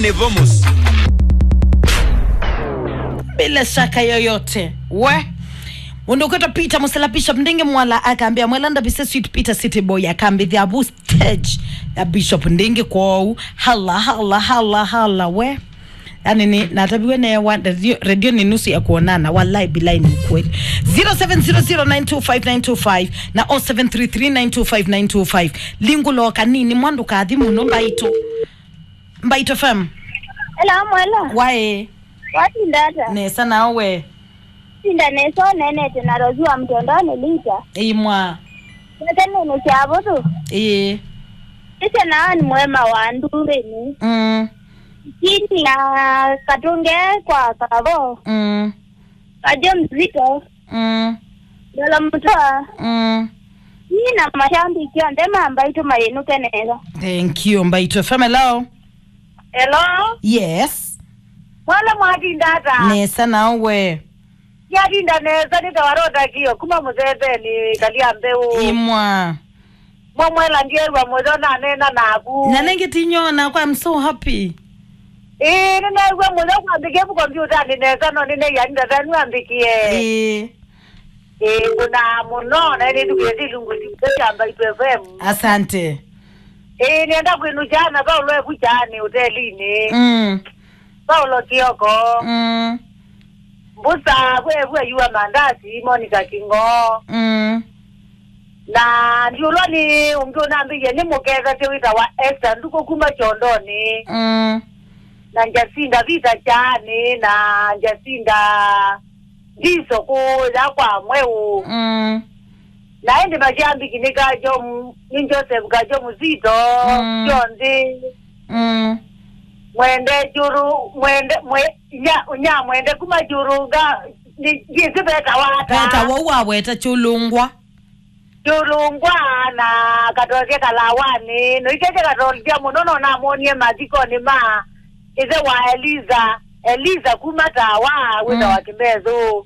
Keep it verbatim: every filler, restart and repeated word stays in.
Nene vamos. Bila shaka yoyote. We Mundo kota Peter Musela Bishop Ndinge Mwala akaambia Mwelanda Bise Sweet Peter City Boy akaambia the abu stage ya Bishop Ndinge kwa hala hala hala hala we yani ni natabiwe na ya radio, radio ni nusu ya kuonana wallahi bilai ni ukweli. Zero seven zero zero nine two five nine two five na zero seven three three nine two five nine two five lingu loka nini mwandu kaadhimu no mbaito mbaito fam. Hello Mwela. Wae Wati ndata Nesa na we Sinda neso nene tena rozua mtondoni lita Imwa Nete nene chabo tu Ee Ise na ni mwema wa ndure ni Mm Kini ya katunge kwa kabo Mm Kajo mzito Mm Dola mtoa Mm Nina mashambi kio ndema ambaito marinuke neza. Thank you mbaito fam. Hello. Hello. Yes. Mwala mwati ndata Nesa na we Yadi nda neza nita waroda kio kuma mzebe ni kalia mbeu Imwa Mwela ndierwa mwezona nena nagu Nanenge tinyona kwa I'm so happy. Eh nina erwa mwezona kwa mbike mu computer ni neza no nine ya ndata nwa mbikie Eh Eh kuna muno na ni tukezi lungu tikaya mbaito F M. Asante. Eh nienda kwenu jana ba uloe kuchani hotelini Mm Paulo Kioko Mm Busa we we yuwa mandasi Monica Kingo Mm na ndiulo ni umjona mbiye ni mukeza tewita wa Esther nduko kuma chondoni Mm na njasinda vita chani na njasinda diso kuza kwa mweu Mm na ende majambi kinika jo ni Joseph gajo muzito Mm. jondi Mm mwende juru mwende mwe nya nya mwende kuma juru ga ni jisi beta wata Peta wawa weta chulungwa Jurungwa na katoke kalawani no ikeke katolja munono na monie maziko ni ma ize wa Eliza Eliza kumata wa wita Mm. wakimezo